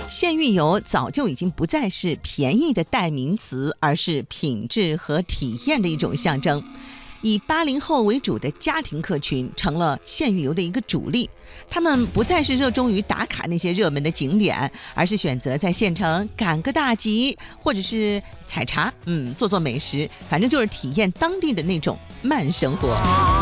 县域游早就已经不再是便宜的代名词，而是品质和体验的一种象征。以80后为主的家庭客群成了县域游的一个主力，他们不再是热衷于打卡那些热门的景点，而是选择在县城赶个大集，或者是采茶，做做美食，反正就是体验当地的那种慢生活。